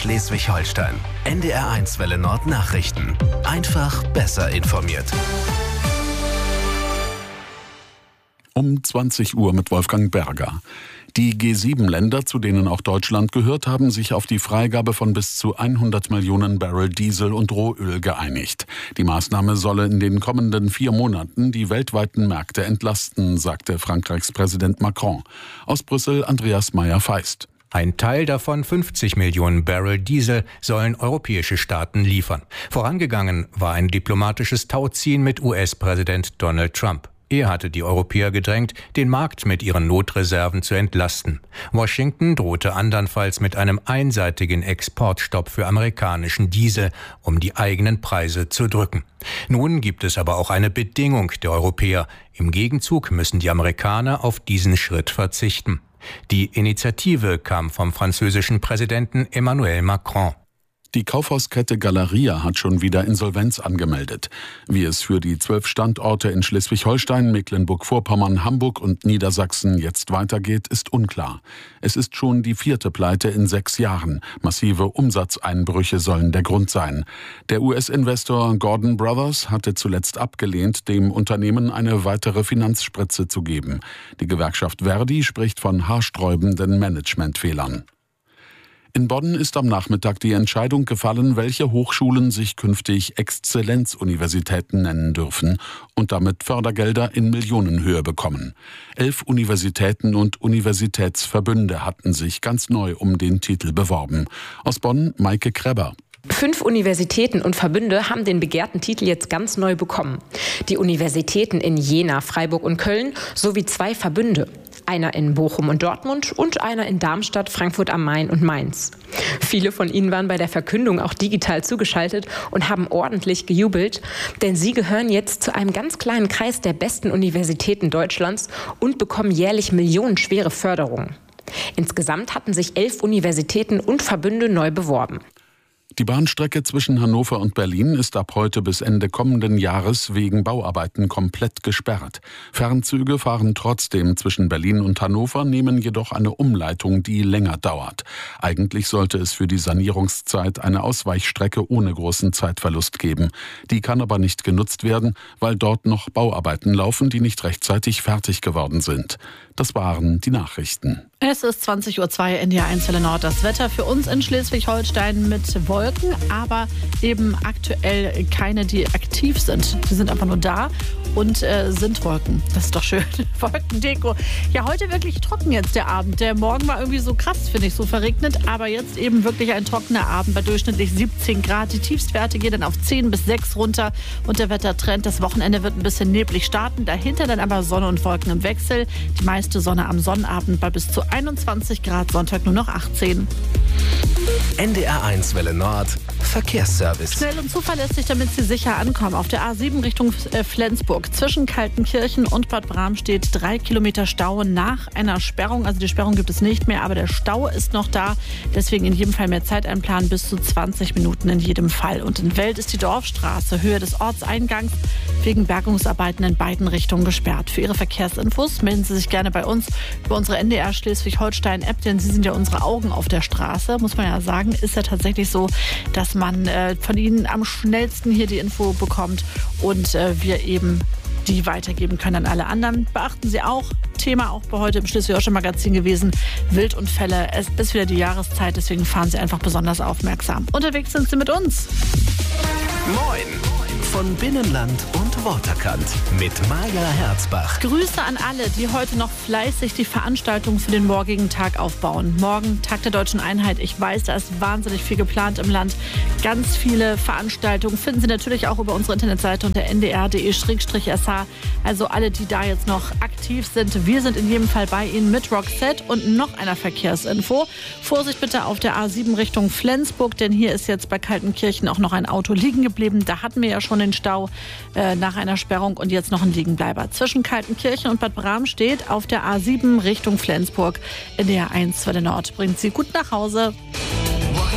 Schleswig-Holstein. NDR1 Welle Nord Nachrichten. Einfach besser informiert. Um 20 Uhr mit Wolfgang Berger. Die G7-Länder, zu denen auch Deutschland gehört, haben sich auf die Freigabe von bis zu 100 Millionen Barrel Diesel und Rohöl geeinigt. Die Maßnahme solle in den kommenden 4 Monaten die weltweiten Märkte entlasten, sagte Frankreichs Präsident Macron. Aus Brüssel Andreas Meyer-Feist. Ein Teil davon, 50 Millionen Barrel Diesel, sollen europäische Staaten liefern. Vorangegangen war ein diplomatisches Tauziehen mit US-Präsident Donald Trump. Er hatte die Europäer gedrängt, den Markt mit ihren Notreserven zu entlasten. Washington drohte andernfalls mit einem einseitigen Exportstopp für amerikanischen Diesel, um die eigenen Preise zu drücken. Nun gibt es aber auch eine Bedingung der Europäer. Im Gegenzug müssen die Amerikaner auf diesen Schritt verzichten. Die Initiative kam vom französischen Präsidenten Emmanuel Macron. Die Kaufhauskette Galeria hat schon wieder Insolvenz angemeldet. Wie es für die 12 Standorte in Schleswig-Holstein, Mecklenburg-Vorpommern, Hamburg und Niedersachsen jetzt weitergeht, ist unklar. Es ist schon die 4. Pleite in 6 Jahren. Massive Umsatzeinbrüche sollen der Grund sein. Der US-Investor Gordon Brothers hatte zuletzt abgelehnt, dem Unternehmen eine weitere Finanzspritze zu geben. Die Gewerkschaft Verdi spricht von haarsträubenden Managementfehlern. In Bonn ist am Nachmittag die Entscheidung gefallen, welche Hochschulen sich künftig Exzellenzuniversitäten nennen dürfen und damit Fördergelder in Millionenhöhe bekommen. 11 Universitäten und Universitätsverbünde hatten sich ganz neu um den Titel beworben. Aus Bonn Maike Kreber. 5 Universitäten und Verbünde haben den begehrten Titel jetzt ganz neu bekommen. Die Universitäten in Jena, Freiburg und Köln sowie 2 Verbünde. Einer in Bochum und Dortmund und einer in Darmstadt, Frankfurt am Main und Mainz. Viele von ihnen waren bei der Verkündung auch digital zugeschaltet und haben ordentlich gejubelt, denn sie gehören jetzt zu einem ganz kleinen Kreis der besten Universitäten Deutschlands und bekommen jährlich millionenschwere Förderungen. Insgesamt hatten sich 11 Universitäten und Verbünde neu beworben. Die Bahnstrecke zwischen Hannover und Berlin ist ab heute bis Ende kommenden Jahres wegen Bauarbeiten komplett gesperrt. Fernzüge fahren trotzdem zwischen Berlin und Hannover, nehmen jedoch eine Umleitung, die länger dauert. Eigentlich sollte es für die Sanierungszeit eine Ausweichstrecke ohne großen Zeitverlust geben. Die kann aber nicht genutzt werden, weil dort noch Bauarbeiten laufen, die nicht rechtzeitig fertig geworden sind. Das waren die Nachrichten. Es ist 20:02 Uhr, NDR1 Welle Nord. Das Wetter für uns in Schleswig-Holstein mit Wolken, aber eben aktuell keine, die aktiv sind. Die sind einfach nur da und sind Wolken. Das ist doch schön. Wolkendeko. Ja, heute wirklich trocken jetzt der Abend. Der Morgen war irgendwie so krass, finde ich, so verregnet. Aber jetzt eben wirklich ein trockener Abend bei durchschnittlich 17 Grad. Die Tiefstwerte gehen dann auf 10 bis 6 runter. Und der Wettertrend, das Wochenende wird ein bisschen neblig starten. Dahinter dann aber Sonne und Wolken im Wechsel. Die meiste Sonne am Sonnabend bei bis zu 21 Grad, Sonntag nur noch 18. NDR1 Welle Nord Verkehrsservice. Schnell und zuverlässig, damit Sie sicher ankommen. Auf der A7 Richtung Flensburg. Zwischen Kaltenkirchen und Bad Bram steht 3 Kilometer Stau nach einer Sperrung. Also die Sperrung gibt es nicht mehr, aber der Stau ist noch da. Deswegen in jedem Fall mehr Zeit einplanen, bis zu 20 Minuten in jedem Fall. Und in Welt ist die Dorfstraße, Höhe des Ortseingangs, wegen Bergungsarbeiten in beiden Richtungen gesperrt. Für Ihre Verkehrsinfos melden Sie sich gerne bei uns über unsere NDR Schleswig-Holstein-App, denn Sie sind ja unsere Augen auf der Straße, muss man ja sagen. Ist ja tatsächlich so, dass man von Ihnen am schnellsten hier die Info bekommt und wir eben die weitergeben können an alle anderen. Beachten Sie auch, Thema auch bei heute im Schleswig-Holstein-Magazin gewesen, Wildunfälle. Es ist wieder die Jahreszeit, deswegen fahren Sie einfach besonders aufmerksam. Unterwegs sind Sie mit uns. Moin! Von Binnenland und Waterkant mit Maja Herzbach. Grüße an alle, die heute noch fleißig die Veranstaltung für den morgigen Tag aufbauen. Morgen, Tag der Deutschen Einheit. Ich weiß, da ist wahnsinnig viel geplant im Land. Ganz viele Veranstaltungen finden Sie natürlich auch über unsere Internetseite unter ndr.de/sh. Also alle, die da jetzt noch aktiv sind. Wir sind in jedem Fall bei Ihnen mit Roxette und noch einer Verkehrsinfo. Vorsicht bitte auf der A7 Richtung Flensburg, denn hier ist jetzt bei Kaltenkirchen auch noch ein Auto liegen geblieben. Da hatten wir ja schon den Stau nach einer Sperrung und jetzt noch ein Liegenbleiber. Zwischen Kaltenkirchen und Bad Bram steht auf der A7 Richtung Flensburg. NDR1 Welle Nord bringt Sie gut nach Hause.